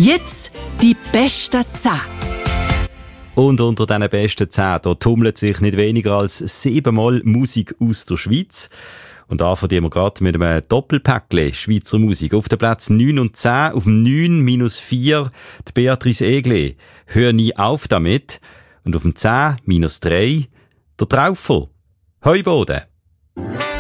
Jetzt die besten 10. Und unter diesen besten 10, da tummelt sich nicht weniger als 7-mal Musik aus der Schweiz. Und da verdienen wir gerade mit einem Doppelpäckchen Schweizer Musik. Auf den Plätzen 9 und 10, auf dem 9 -4, die Beatrice Egli. Hör nie auf damit. Und auf dem 10 -3, der Traufer. Heuboden.